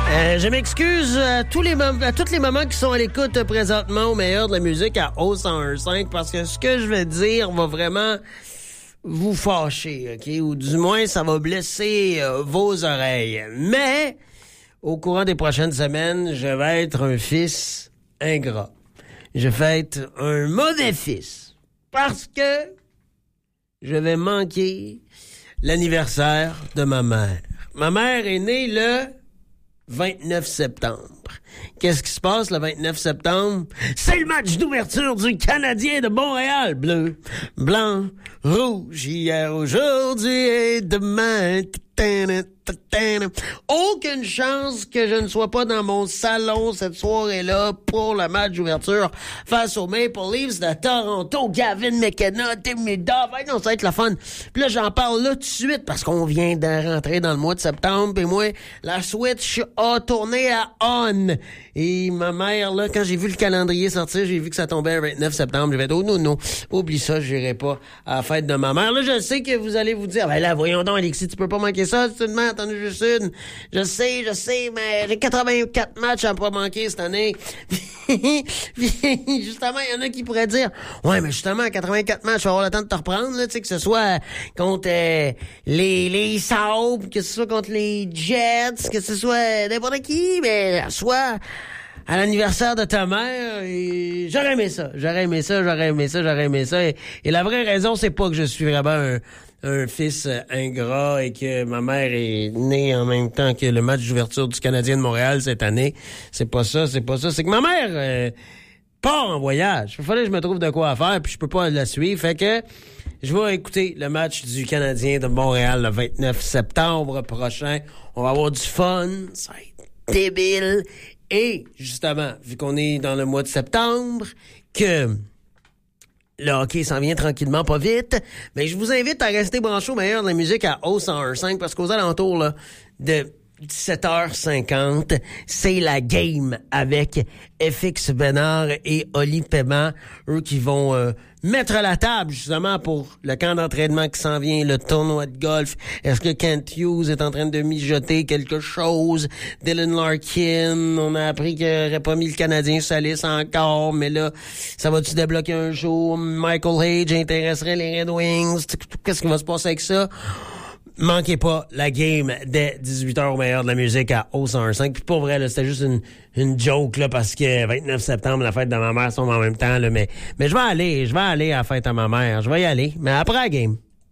Je m'excuse à tous les mamans qui sont à l'écoute présentement au meilleur de la musique à O101.5 parce que ce que je vais dire va vraiment vous fâcher, OK? Ou du moins, ça va blesser vos oreilles. Mais, au courant des prochaines semaines, je vais être un fils ingrat. Je vais être un mauvais fils. Parce que je vais manquer l'anniversaire de ma mère. Ma mère est née le 29 septembre. Qu'est-ce qui se passe le 29 septembre? C'est le match d'ouverture du Canadien de Montréal. Bleu, blanc, rouge, hier, aujourd'hui et demain. Aucune chance que je ne sois pas dans mon salon cette soirée-là pour le match d'ouverture face aux Maple Leafs de Toronto. Gavin McKenna, Tim Duff. Non, ça va être la fun. Puis là, j'en parle là tout de suite parce qu'on vient de rentrer dans le mois de septembre. Et moi, la Switch a tourné à on. Et ma mère, là, quand j'ai vu le calendrier sortir, j'ai vu que ça tombait le 29 septembre. J'ai fait, oh non, oublie ça, j'irai pas à la fête de ma mère. Là, je sais que vous allez vous dire, ben là, voyons donc, Alexis, tu peux pas manquer ça, c'est une mère, t'en as juste une. Je sais, mais j'ai 84 matchs à pas manquer cette année. Justement, il y en a qui pourraient dire, ouais, mais justement, à 84 matchs, tu vas avoir le temps de te reprendre, là, tu sais, que ce soit contre les Sabres, que ce soit contre les Jets, que ce soit n'importe qui, mais soit à l'anniversaire de ta mère, et j'aurais aimé ça. Et la vraie raison, c'est pas que je suis vraiment un fils ingrat et que ma mère est née en même temps que le match d'ouverture du Canadien de Montréal cette année. C'est pas ça. C'est que ma mère part en voyage. Il fallait que je me trouve de quoi faire, puis je peux pas la suivre. Fait que je vais écouter le match du Canadien de Montréal le 29 septembre prochain. On va avoir du fun. Ça va être débile. Et, justement, vu qu'on est dans le mois de septembre, que le hockey s'en vient tranquillement, pas vite, mais je vous invite à rester branché au meilleur de la musique à O101.5 parce qu'aux alentours là, de 17h50, c'est la game avec FX Bénard et Oli Paiement, eux qui vont mettre la table justement pour le camp d'entraînement qui s'en vient, le tournoi de golf. Est-ce que Kent Hughes est en train de mijoter quelque chose? Dylan Larkin, on a appris qu'il n'aurait pas mis le Canadien sur sa liste encore, mais là, ça va-tu débloquer un jour? Michael Hage intéresserait les Red Wings? Qu'est-ce qui va se passer avec ça? Manquez pas la game dès 18h au meilleur de la musique à O101.5. Puis pour vrai, là, c'était juste une joke là parce que 29 septembre, la fête de ma mère sont en même temps. Là, mais je vais aller à la fête à ma mère. Je vais y aller, mais après la game.